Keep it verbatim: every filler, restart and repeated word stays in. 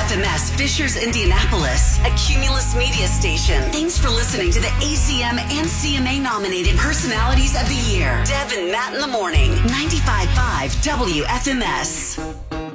F M S Fishers, Indianapolis, a Cumulus media station. Thanks for listening to the A C M and C M A nominated Personalities of the Year. Deb and Matt in the Morning, ninety-five point five W F M S.